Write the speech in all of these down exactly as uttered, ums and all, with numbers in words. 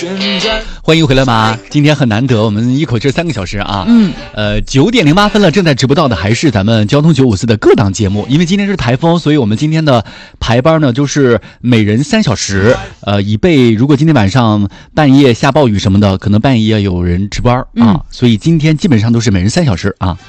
欢迎回来吧！今天很难得，我们一口气三个小时啊。 嗯， 呃，九点零八分了，正在直播到的还是咱们交通九五四的各档节目。因为今天是台风，所以我们今天的排班呢就是每人三小时，呃，以备如果今天晚上半夜下暴雨什么的，可能半夜有人值班啊、嗯。所以今天基本上都是每人三小时啊。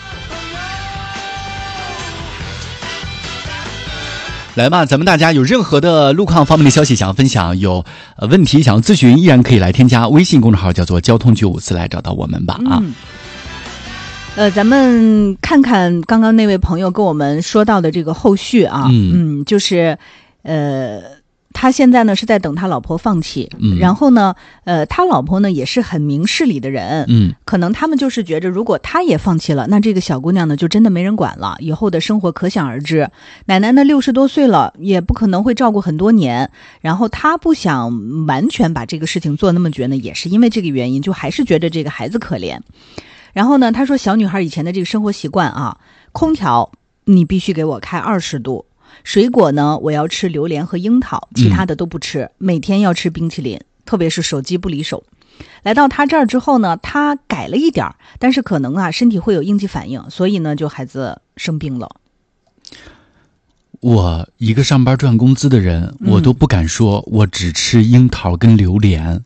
来吧，咱们大家有任何的路况方面的消息想要分享，有呃问题想要咨询，依然可以来添加微信公众号，叫做交通九五四，来找到我们吧啊。 嗯、呃，咱们看看刚刚那位朋友跟我们说到的这个后续啊，嗯, 嗯就是呃。他现在呢是在等他老婆放弃，嗯，然后呢，呃，他老婆呢也是很明事理的人，嗯，可能他们就是觉着，如果他也放弃了，那这个小姑娘呢就真的没人管了，以后的生活可想而知。奶奶呢六十多岁了，也不可能会照顾很多年，然后他不想完全把这个事情做那么绝呢，也是因为这个原因，就还是觉得这个孩子可怜。然后呢，他说小女孩以前的这个生活习惯啊，空调你必须给我开二十度。水果呢，我要吃榴莲和樱桃，其他的都不吃、嗯、每天要吃冰淇淋，特别是手机不离手。来到他这儿之后呢，他改了一点，但是可能啊身体会有应激反应，所以呢就孩子生病了。 我一个上班赚工资的人、嗯、我都不敢说我只吃樱桃跟榴莲。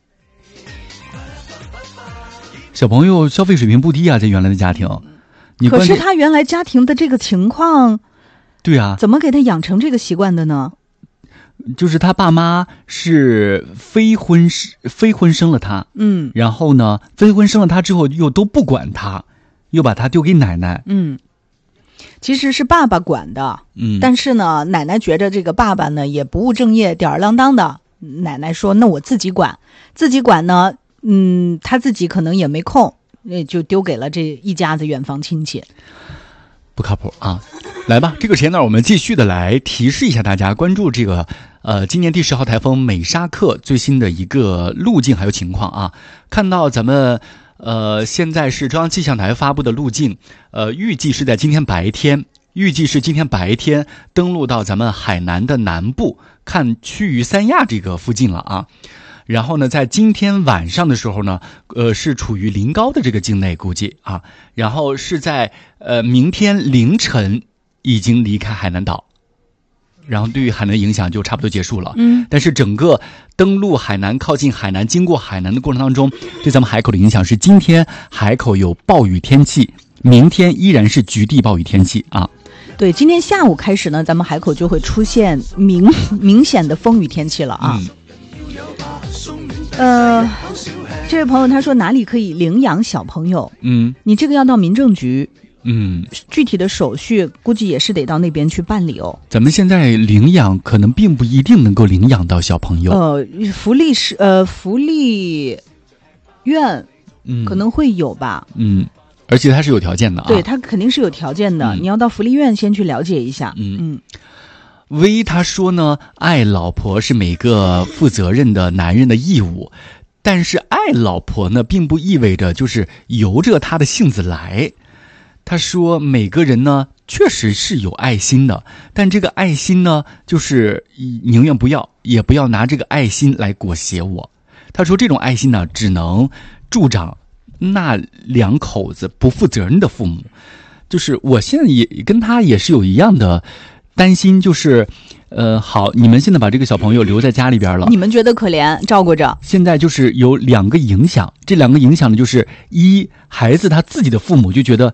小朋友消费水平不低啊，在原来的家庭。你可是他原来家庭的这个情况， 对啊， 怎么给他养成这个习惯的呢？ 就是他爸妈是非婚非婚生了他，嗯，然后呢，非婚生了他之后又都不管他，又把他丢给奶奶， 嗯，其实是爸爸管的，嗯，但是呢，奶奶觉得这个爸爸呢也不务正业，吊儿郎当的，奶奶说那我自己管，自己管呢，嗯，他自己可能也没空，那就丢给了这一家子远房亲戚。 不靠谱啊！来吧，这个时间段我们继续的来提示一下大家，关注这个呃今年第十号台风美沙克最新的一个路径还有情况啊。看到咱们呃现在是中央气象台发布的路径，呃预计是在今天白天，预计是今天白天登陆到咱们海南的南部，看区域三亚这个附近了啊。然后呢，在今天晚上的时候呢，呃，是处于临高的这个境内，估计啊，然后是在呃明天凌晨已经离开海南岛，然后对于海南的影响就差不多结束了。嗯，但是整个登陆海南、靠近海南、经过海南的过程当中，对咱们海口的影响是今天海口有暴雨天气，明天依然是局地暴雨天气啊。 对，今天下午开始呢，咱们海口就会出现明明显的风雨天气了啊。嗯呃，这位朋友他说哪里可以领养小朋友？嗯，你这个要到民政局，嗯，具体的手续估计也是得到那边去办理哦。 咱们现在领养可能并不一定能够领养到小朋友。 呃，福利是呃福利院，嗯，可能会有吧。 嗯，而且它是有条件的啊。 对，它肯定是有条件的，嗯、你要到福利院先去了解一下。 嗯嗯。威他说呢，爱老婆是每个负责任的男人的义务，但是爱老婆呢，并不意味着就是由着他的性子来。他说，每个人呢，确实是有爱心的，但这个爱心呢，就是宁愿不要，也不要拿这个爱心来裹挟我。他说，这种爱心呢，只能助长那两口子不负责任的父母。就是我现在也跟他也是有一样的担心，就是呃好，你们现在把这个小朋友留在家里边了， 你们觉得可怜，照顾着。 现在就是有两个影响，这两个影响呢，就是一，孩子他自己的父母就觉得